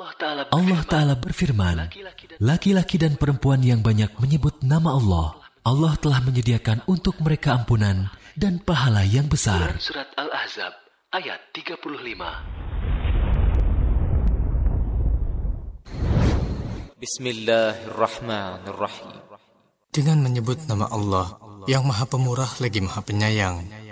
Allah Ta'ala berfirman, laki-laki dan perempuan yang banyak menyebut nama Allah, Allah telah menyediakan untuk mereka ampunan dan pahala yang besar. Surat Al-Ahzab ayat 35. Bismillahirrahmanirrahim. Dengan menyebut nama Allah yang Maha Pemurah lagi Maha Penyayang,